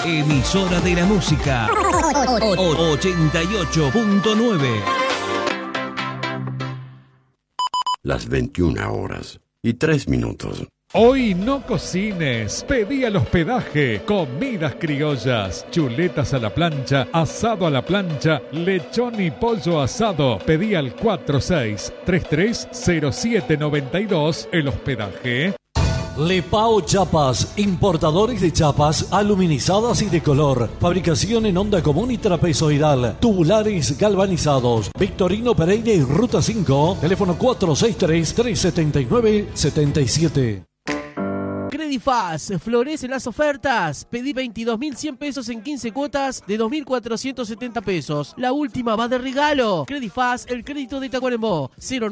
Emisora de la música 88.9. Las 21:03. Hoy no cocines, pedí al hospedaje, comidas criollas, chuletas a la plancha, asado a la plancha, lechón y pollo asado. Pedí al 46330792 el hospedaje. Lepao Chapas, importadores de chapas aluminizadas y de color, fabricación en onda común y trapezoidal, tubulares galvanizados. Victorino Pereira y Ruta 5, teléfono 463-379-77. Credifaz, florecen las ofertas. Pedí 22.100 pesos en 15 cuotas de 2.470 pesos. La última va de regalo. Credifaz, el crédito de Tacuarembó.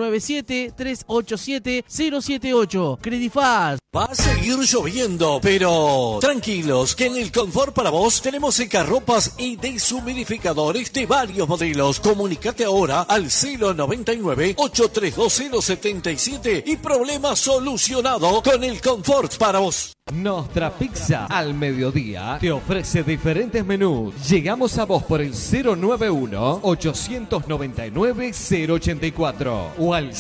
097-387-078. Credifaz. Va a seguir lloviendo, pero tranquilos, que en el Confort para vos tenemos secarropas y deshumidificadores de varios modelos. Comunicate ahora al 099-832-077 y problema solucionado con el Confort para vos. Nostra Pizza al mediodía te ofrece diferentes menús. Llegamos a vos por el 091-899-084 o al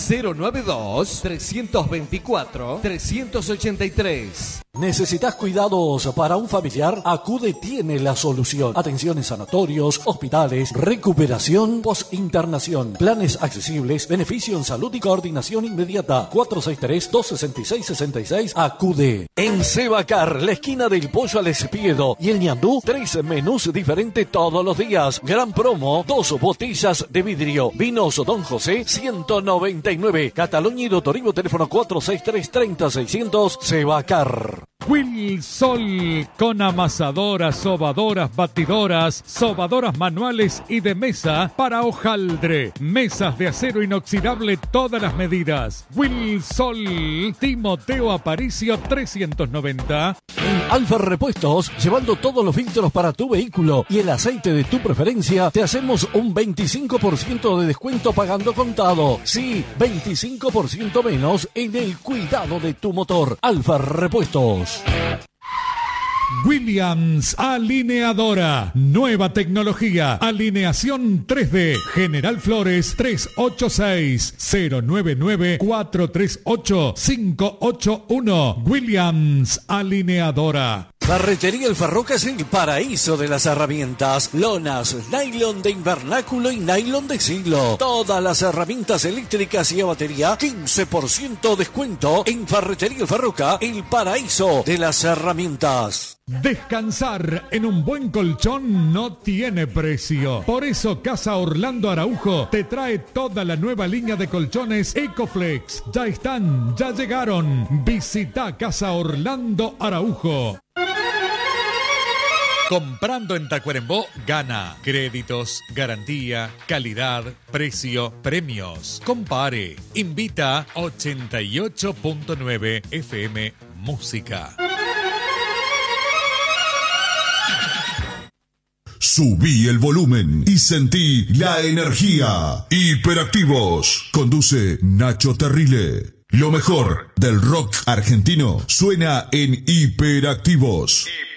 092-324-383. ¿Necesitas cuidados para un familiar? Acude tiene la solución. Atención en sanatorios, hospitales, recuperación post-internación, planes accesibles, beneficio en salud y coordinación inmediata. 463-266-66. Acude. En Sebacar, la esquina del Pollo al Espiedo y el ñandú, 3 menús diferentes todos los días. Gran promo, 2 botellas de vidrio. Vinos Don José, 199. Cataluña y Dotorivo, teléfono 463-30600. Sebacar. Wilsol, con amasadoras, sobadoras, batidoras, sobadoras manuales y de mesa para hojaldre. Mesas de acero inoxidable todas las medidas. Wilsol, Timoteo Aparicio 390. En Alfa Repuestos, llevando todos los filtros para tu vehículo y el aceite de tu preferencia, te hacemos un 25% de descuento pagando contado. Sí, 25% menos en el cuidado de tu motor. Alfa Repuestos. Williams Alineadora, nueva tecnología, alineación 3D, General Flores 386-099-438-581, Williams Alineadora. Ferretería El Farroca es el paraíso de las herramientas. Lonas, nylon de invernáculo y nylon de siglo. Todas las herramientas eléctricas y a batería, 15% descuento en Ferretería El Farroca, el paraíso de las herramientas. Descansar en un buen colchón no tiene precio. Por eso Casa Orlando Araujo te trae toda la nueva línea de colchones Ecoflex. Ya están, ya llegaron. Visita Casa Orlando Araujo. Comprando en Tacuarembó, gana. Créditos, garantía, calidad, precio, premios. Compare. Invita 88.9 FM Música. Subí el volumen y sentí la energía. Hiperactivos. Conduce Nacho Terrile. Lo mejor del rock argentino suena en Hiperactivos.